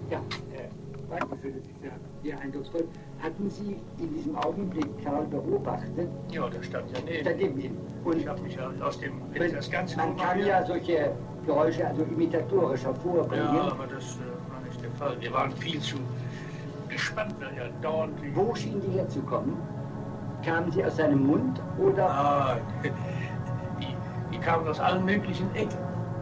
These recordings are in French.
Ja, danke für das, ist ja sehr eindrucksvoll. Hatten Sie in diesem Augenblick Karl beobachtet? Ja, das stand ja neben. Daneben ihm. Und ich habe mich ja aus dem, wenn ich das Ganze man kann ja solche Geräusche also imitatorisch hervorbringen. Ja, aber das war nicht der Fall. Wir waren viel zu gespannt, weil ja dauernd... Wo schienen die herzukommen? Kamen sie aus seinem Mund oder... Ah, die kamen aus allen möglichen Ecken.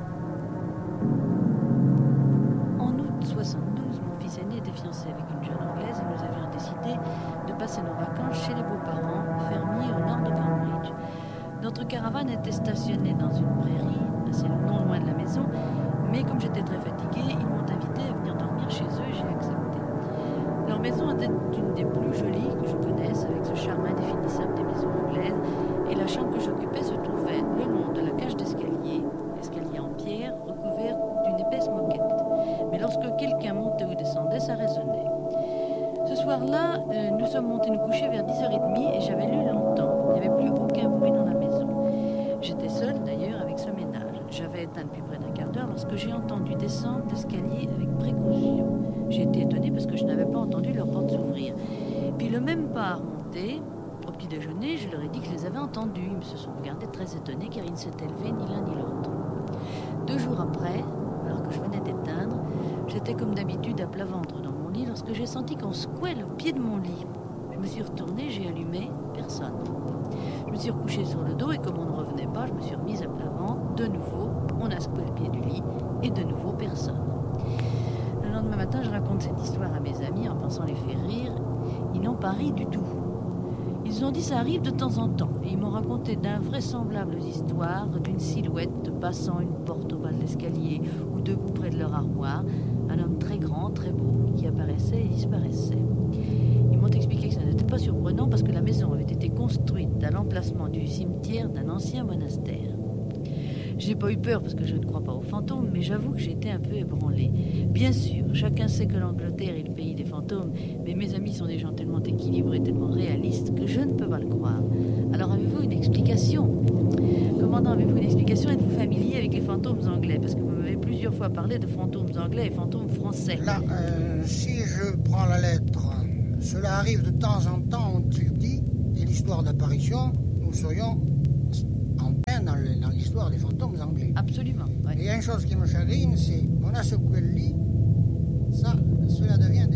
En août 72, mon fils aîné était fiancé avec une jeune Anglaise et nous avions décidé de passer nos vacances chez les beaux-parents, fermiers au nord de Cambridge. Notre caravane était stationnée dans une prairie, assez non loin de la maison, mais comme j'étais très fatiguée, ils m'ont invité à venir dormir chez eux et j'ai accepté. Leur maison était une des plus jolies que je connaisse, avec ce charme indéfinissable des maisons anglaises, et la chambre que j'occupais se trouvait le long de la cage d'escalier, escalier en pierre, recouvert d'une épaisse moquette. Mais lorsque quelqu'un montait ou descendait, ça résonnait. Ce soir-là, nous sommes montés nous coucher vers 10h30 et j'avais lu longtemps. Il n'y avait plus aucun bruit dans la maison. J'étais seule d'ailleurs avec ce ménage. J'avais éteint depuis près d'un quart d'heure lorsque j'ai entendu descendre l'escalier avec précaution. J'ai été étonnée parce que je n'avais pas entendu leur porte s'ouvrir. Puis le même pas à remonter. Au petit déjeuner, je leur ai dit que je les avais entendus. Ils se sont regardés très étonnés car ils ne s'étaient levés ni l'un ni l'autre. 2 jours après, alors que je venais d'éteindre, j'étais comme d'habitude à plat ventre dans mon lit lorsque j'ai senti qu'on secouait le pied de mon lit. Je me suis retournée, j'ai allumé, personne. Je me suis recouchée sur le dos et comme on ne revenait pas, je me suis remise à plat ventre. De nouveau, on a secoué le pied du lit et de nouveau personne. Le lendemain matin, je raconte cette histoire à mes amis en pensant les faire rire. Ils n'ont pas ri du tout. Ils ont dit ça arrive de temps en temps et ils m'ont raconté d'invraisemblables histoires d'une silhouette passant une porte au bas de l'escalier ou debout près de leur armoire, un homme très grand, très beau, qui apparaissait et disparaissait. Ils m'ont expliqué que ça n'était pas surprenant parce que la maison avait été construite à l'emplacement du cimetière d'un ancien monastère. J'ai pas eu peur parce que je ne crois pas aux fantômes, mais j'avoue que j'ai été un peu ébranlée. Bien sûr, chacun sait que l'Angleterre est le pays des fantômes, mais mes amis sont des gens tellement équilibrés, tellement réalistes que je ne peux pas le croire. Alors avez-vous une explication ? Commandant, avez-vous une explication ? Êtes-vous familier avec les fantômes anglais ? Parce que vous m'avez plusieurs fois parlé de fantômes anglais et fantômes français. Là, si je prends la lettre, cela arrive de temps en temps, ont-ils dit, et l'histoire d'apparition, nous serions en plein dans l'histoire des fantômes anglais. Absolument. Ouais. Et il y a une chose qui me chagrine, c'est on a secoué le lit, ça, cela devient